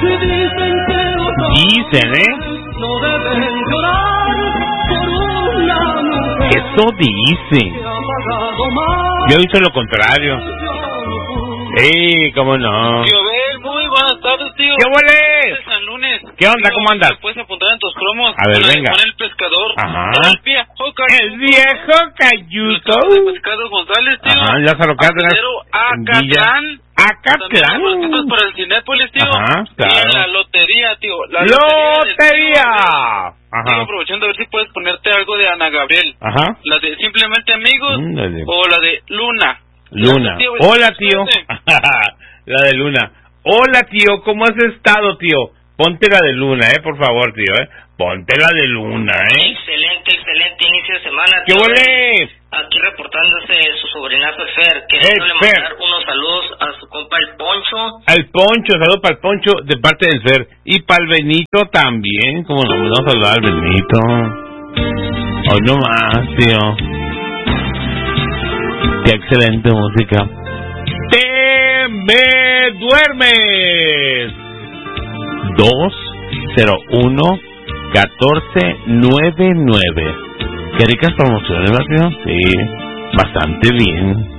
Dicen, Eso dicen. Yo hice lo contrario. ¿Cómo no? Tío Abel, muy buenas tardes, tío. ¿Qué huele? San Lunes. ¿Qué onda? ¿Cómo andas? Puedes apuntar en tus cromos. A ver, venga. Con el pescador. Ajá. El viejo cayuco. El viejo cayuco. El pescado González, tío. Ajá, ya se lo quedas. Acatlán. Acatlán. Boletos para el Cinépolis, tío. Ajá, claro. Y en la lotería, tío. La ¡Lotería! Ajá. Estoy aprovechando a ver si puedes ponerte algo de Ana Gabriel. Ajá. La de Simplemente Amigos. O la de Luna. Luna. Hola, tío. La de Luna. Hola, tío. ¿Cómo has estado, tío? Ponte la de Luna, por favor, tío, Ponte la de Luna, Excelente inicio de semana. ¿Qué huele? Aquí reportándose su sobrinazo el Fer, queriéndole mandar unos saludos a su compa el Poncho. Al Poncho, saludos para el Poncho de parte del Fer. Y para el Benito también, como no me vamos a saludar al Benito. Hoy no más, tío. Qué excelente música. ¡Te me duermes! 201-1499. Qué ricas promociones, ¿verdad, tío? Sí, bastante bien.